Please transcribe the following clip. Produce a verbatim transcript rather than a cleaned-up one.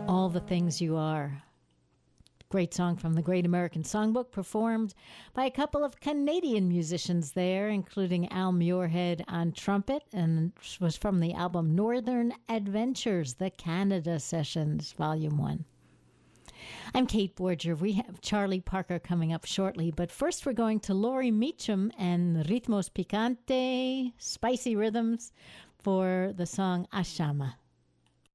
All the Things You Are. Great song from the Great American Songbook, performed by a couple of Canadian musicians there, including Al Muirhead on trumpet, and was from the album Northern Adventures, the Canada Sessions, Volume one. I'm Kate Borger. We have Charlie Parker coming up shortly, but first we're going to Laurie Meacham and Ritmos Picante, Spicy Rhythms, for the song Ashama.